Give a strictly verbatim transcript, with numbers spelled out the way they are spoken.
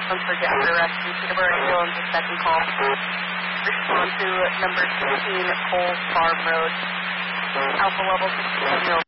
One for Jeffrey Rescue, Peterborough Ambulance, a second call. Respond to number sixteen, Cole Farm Road. Alpha level sixteen.